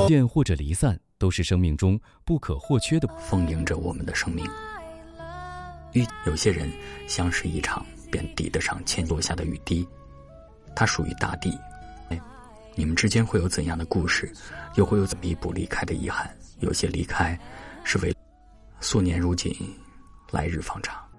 见或者离散，都是生命中不可或缺的。 丰盈着我们的生命。有些人相识一场，便抵得上千落下的雨滴。它属于大地。你们之间会有怎样的故事，又会有怎么弥补离开的遗憾？有些离开是为素年如锦，来日方长。